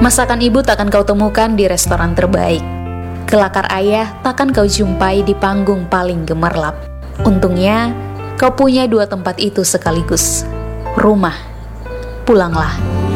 Masakan ibu takkan kau temukan di restoran terbaik. Kelakar ayah takkan kau jumpai di panggung paling gemerlap. Untungnya, kau punya dua tempat itu sekaligus. Rumah, pulanglah.